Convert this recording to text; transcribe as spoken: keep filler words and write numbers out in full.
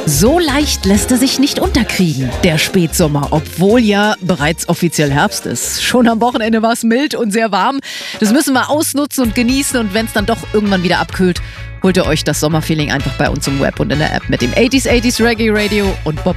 So leicht lässt er sich nicht unterkriegen, der Spätsommer, obwohl ja bereits offiziell Herbst ist. Schon am Wochenende war es mild und sehr warm. Das müssen wir ausnutzen und genießen, und wenn es dann doch irgendwann wieder abkühlt, holt ihr euch das Sommerfeeling einfach bei uns im Web und in der App mit dem achtziger achtziger Reggae Radio und Bob